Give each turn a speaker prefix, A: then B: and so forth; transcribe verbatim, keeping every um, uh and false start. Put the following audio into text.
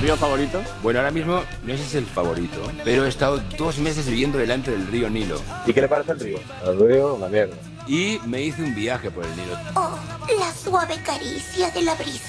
A: ¿Río favorito?
B: Bueno, ahora mismo no sé si es el favorito, pero he estado dos meses viviendo delante del río Nilo.
A: ¿Y qué le parece el río? El río, una mierda.
B: Y me hice un viaje por el Nilo.
C: Oh, la suave caricia de la brisa.